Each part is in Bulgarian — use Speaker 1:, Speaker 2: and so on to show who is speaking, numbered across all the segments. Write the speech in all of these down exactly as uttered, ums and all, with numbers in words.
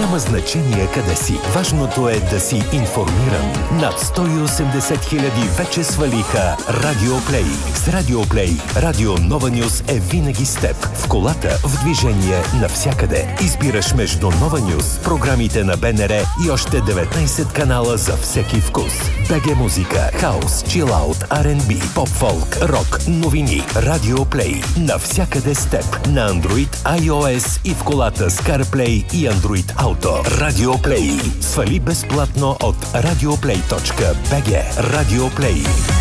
Speaker 1: Няма значение къде си. Важното е да си информиран. Над сто и осемдесет хиляди вече свалиха Радио Плей. С Радио Плей, Радио Нова Нюз е винаги с теб. В колата, в движение, навсякъде. Избираш между Нова Нюз, програмите на БНР и още деветнайсет канала за всеки вкус. БГ музика, хаус, чилаут, Ар енд Би, поп-фолк, рок, новини. Радио Плей. Навсякъде с теб. На Android, iOS и в колата с CarPlay и Android Auto. Радио Плей. Свали безплатно от радиоплей точка би джи. Радио Плей.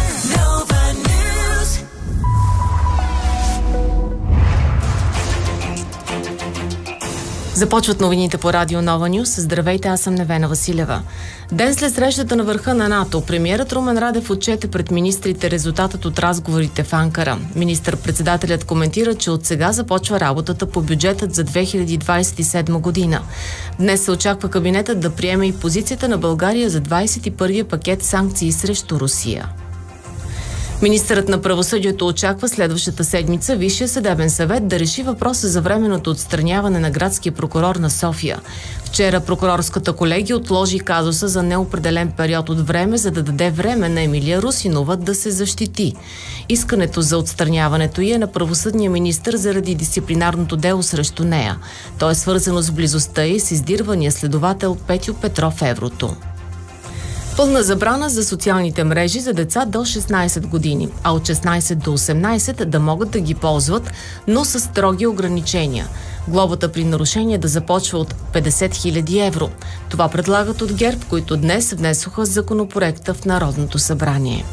Speaker 2: Започват новините по Радио Нова Нюз. Здравейте, аз съм Невена Василева. Ден след срещата на върха на НАТО, премиерът Румен Радев отчете пред министрите резултатът от разговорите в Анкара. Министър-председателят коментира, че от сега започва работата по бюджетът за две хиляди двадесет и седма година. Днес се очаква кабинетът да приеме и позицията на България за двадесет и първия пакет санкции срещу Русия. Министърът на правосъдието очаква следващата седмица Висшия съдебен съвет да реши въпроса за временното отстраняване на градския прокурор на София. Вчера прокурорската колегия отложи казуса за неопределен период от време, за да даде време на Емилия Русинова да се защити. Искането за отстраняването й е на правосъдния министър заради дисциплинарното дело срещу нея. То е свързано с близостта й с издирвания следовател Петю Петров в Еврото. Пълна забрана за социалните мрежи за деца до шестнайсет години, а от шестнайсет до осемнайсет да могат да ги ползват, но с строги ограничения. Глобата при нарушение да започва от петдесет хиляди евро. Това предлагат от ГЕРБ, които днес внесоха законопроекта в Народното събрание.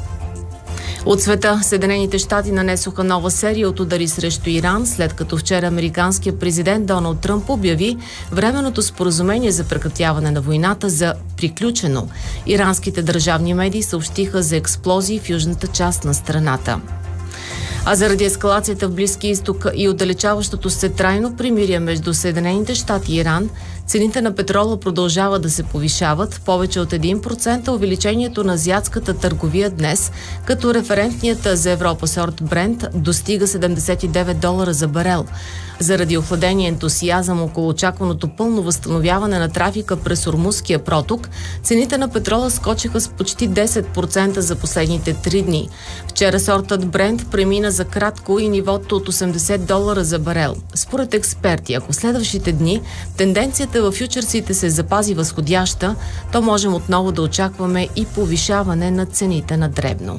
Speaker 2: От света, Съединените щати нанесоха нова серия от удари срещу Иран, след като вчера американският президент Доналд Тръмп обяви временното споразумение за прекратяване на войната за приключено. Иранските държавни медии съобщиха за експлозии в южната част на страната. А заради ескалацията в Близкия изток и отдалечаващото се трайно примирие между Съединените щати и Иран, цените на петрола продължават да се повишават. Повече от един процент увеличението на азиатската търговия днес, като референтният за Европа сорт Брент достига седемдесет и девет долара за барел. Заради охладения ентусиазъм около очакваното пълно възстановяване на трафика през Ормузския проток, цените на петрола скочиха с почти десет процента за последните три дни. Вчера сортът Брент премина за кратко и нивото от осемдесет долара за барел. Според експерти, ако в следващите дни тенденцията в фючерсите се запази възходяща, то можем отново да очакваме и повишаване на цените на дребно.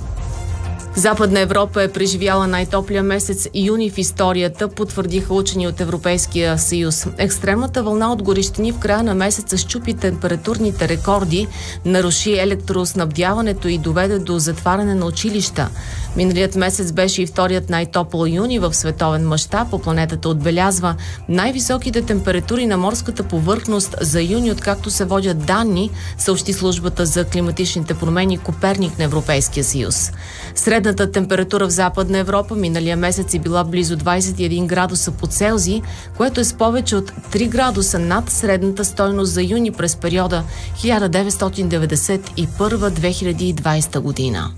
Speaker 2: Западна Европа е преживяла най-топлия месец юни в историята, потвърдиха учени от Европейския съюз. Екстремната вълна от горещини в края на месеца счупи температурните рекорди, наруши електроснабдяването и доведе до затваряне на училища. Миналият месец беше и вторият най-топъл юни в световен мащаб. По планетата отбелязва най-високите температури на морската повърхност за юни, откакто се водят данни, съобщи службата за климатичните промени Коперник на Европейския съюз. Средната температура в Западна Европа миналия месец е била близо двадесет и един градуса по Целзий, което е с повече от три градуса над средната стойност за юни през периода хиляда деветстотин деветдесет и първа до две хиляди и двадесета година.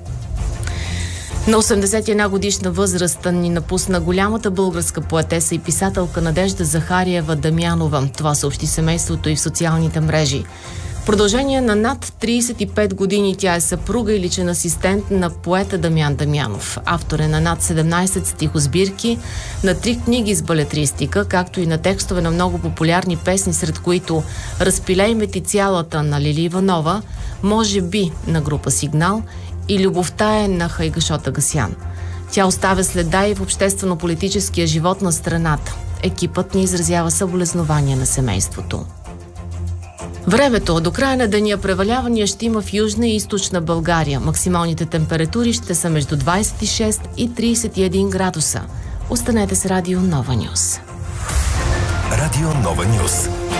Speaker 2: На осемдесет и една годишна възраст ни напусна голямата българска поетеса и писателка Надежда Захариева Дамянова. Това съобщи семейството и в социалните мрежи. В продължение на над тридесет и пет години тя е съпруга и личен асистент на поета Дамян Дамянов. Автор е на над седемнайсет стихосбирки, на три книги с балетристика, както и на текстове на много популярни песни, сред които "Разпилей ме ти цялата" на Лили Иванова, "Може би" на група Сигнал и "Любовта е" на Хайгашот Агасян. Тя оставя следа и в обществено-политическия живот на страната. Екипът ни изразява съболезнования на семейството. Времето. До края на деня превалявания ще има в Южна и Източна България. Максималните температури ще са между двадесет и шест и тридесет и един градуса. Останете с Радио Нова Нюз.
Speaker 1: Радио Нова Нюз.